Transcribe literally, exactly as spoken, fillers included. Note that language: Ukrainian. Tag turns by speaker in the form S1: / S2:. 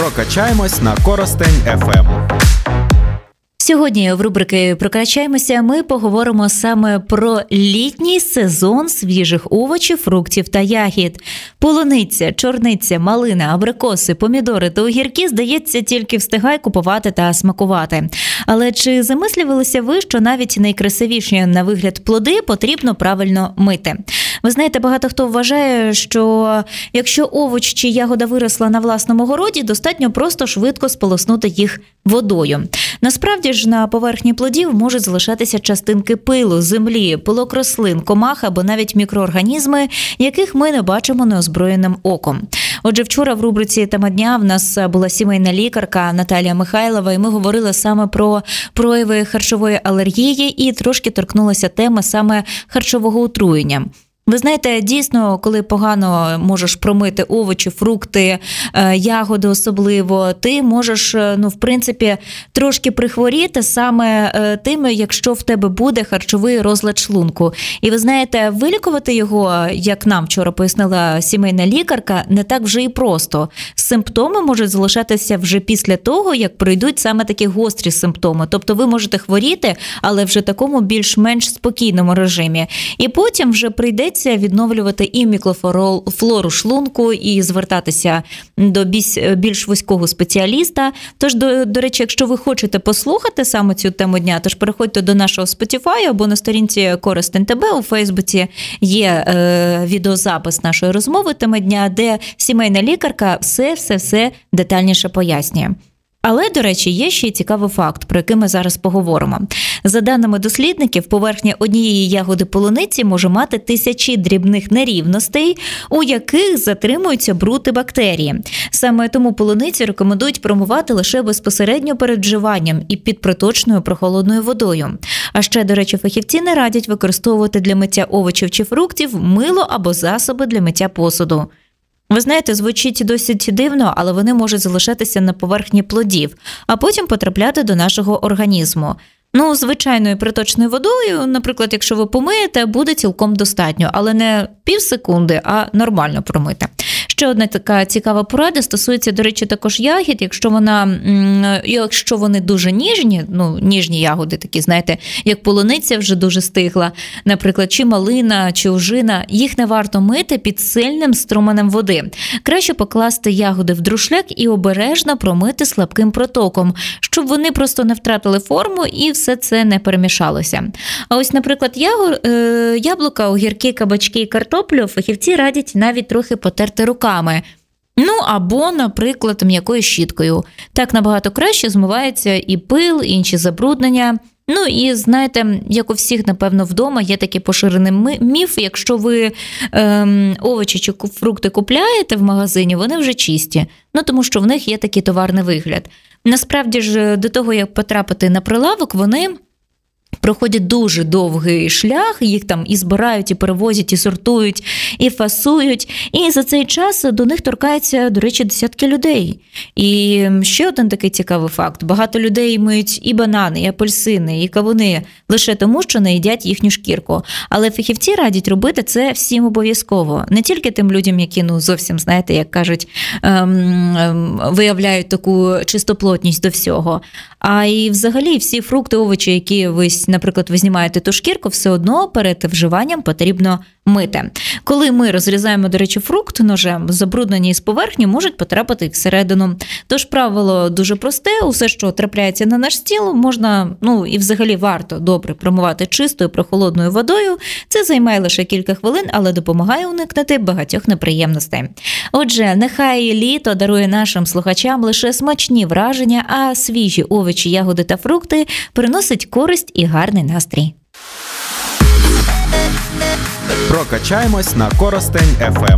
S1: Прокачаємось на Коростень еф ем.
S2: Сьогодні в рубрики «Прокачаємося» ми поговоримо саме про літній сезон свіжих овочів, фруктів та ягід. Полуниця, чорниця, малина, абрикоси, помідори та огірки, здається, тільки встигай купувати та смакувати. Але чи замислювалися ви, що навіть найкрасивіші на вигляд плоди потрібно правильно мити? Ви знаєте, багато хто вважає, що якщо овоч чи ягода виросла на власному городі, достатньо просто швидко сполоснути їх водою. Насправді ж на поверхні плодів можуть залишатися частинки пилу, землі, пилок рослин, комах або навіть мікроорганізми, яких ми не бачимо неозброєним оком. Отже, вчора в рубриці «Тема дня» в нас була сімейна лікарка Наталія Михайлова, і ми говорили саме про прояви харчової алергії і трошки торкнулася теми саме харчового отруєння. Ви знаєте, дійсно, коли погано можеш промити овочі, фрукти, ягоди особливо, ти можеш, ну, в принципі, трошки прихворіти саме тим, якщо в тебе буде харчовий розлад шлунку. І ви знаєте, вилікувати його, як нам вчора пояснила сімейна лікарка, не так вже і просто. Симптоми можуть залишатися вже після того, як пройдуть саме такі гострі симптоми. Тобто ви можете хворіти, але вже в такому більш-менш спокійному режимі. І потім вже прийде відновлювати і мікрофлору шлунку, і звертатися до більш вузького спеціаліста. Тож, до, до речі, якщо ви хочете послухати саме цю тему дня, тож переходьте до нашого Spotify або на сторінці Коростень ТБ у Фейсбуці є е, відеозапис нашої розмови теми дня, де сімейна лікарка все-все-все детальніше пояснює. Але, до речі, є ще й цікавий факт, про який ми зараз поговоримо. За даними дослідників, поверхня однієї ягоди полуниці може мати тисячі дрібних нерівностей, у яких затримуються бруд і бактерії. Саме тому полуницю рекомендують промивати лише безпосередньо перед вживанням і під проточною прохолодною водою. А ще, до речі, фахівці не радять використовувати для миття овочів чи фруктів мило або засоби для миття посуду. Ви знаєте, звучить досить дивно, але вони можуть залишатися на поверхні плодів, а потім потрапляти до нашого організму. Ну, звичайною приточною водою, наприклад, якщо ви помиєте, буде цілком достатньо, але не пів секунди, а нормально промити. Ще одна така цікава порада стосується, до речі, також ягід. Якщо вона, якщо вони дуже ніжні, ну, ніжні ягоди такі, знаєте, як полуниця вже дуже стигла, наприклад, чи малина, чи ожина, їх не варто мити під сильним струменем води. Краще покласти ягоди в друшляк і обережно промити слабким протоком, щоб вони просто не втратили форму і все це не перемішалося. А ось, наприклад, ягор, е, яблука, огірки, кабачки і картоплю фахівці радять навіть трохи потерти руками. Ну, або, наприклад, м'якою щіткою. Так набагато краще змивається і пил, і інші забруднення. Ну і, знаєте, як у всіх, напевно, вдома є такий поширений міф, якщо ви ем, овочі чи фрукти купляєте в магазині, вони вже чисті. Ну, тому що в них є такий товарний вигляд. Насправді ж, до того, як потрапити на прилавок, вони проходять дуже довгий шлях, їх там і збирають, і перевозять, і сортують, і фасують. І за цей час до них торкаються, до речі, десятки людей. І ще один такий цікавий факт. Багато людей миють і банани, і апельсини, і кавуни лише тому, що не їдять їхню шкірку. Але фахівці радять робити це всім обов'язково. Не тільки тим людям, які, ну, зовсім, знаєте, як кажуть, ем, ем, виявляють таку чистоплотність до всього. А і взагалі всі фрукти, овочі, які ви, наприклад, ви знімаєте ту шкірку, все одно перед вживанням потрібно мити. Коли ми розрізаємо, до речі, фрукт ножем, забруднені з поверхні можуть потрапити всередину. Тож правило дуже просте, усе, що трапляється на наш стіл, можна, ну і взагалі варто добре промивати чистою прохолодною водою. Це займає лише кілька хвилин, але допомагає уникнути багатьох неприємностей. Отже, нехай літо дарує нашим слухачам лише смачні враження, а свіжі овочі, ягоди та фрукти приносять користь і гарний настрій.
S1: Прокачаємось на Коростень еф ем.